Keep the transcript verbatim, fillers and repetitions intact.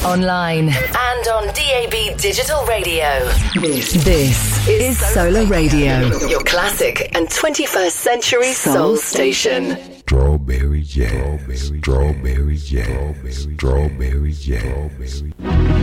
online, and on D A B Digital Radio. This, this is Solar Radio, your classic and twenty-first century soul station. Strawberry jazz, strawberry jazz, strawberry jazz, strawberry jazz.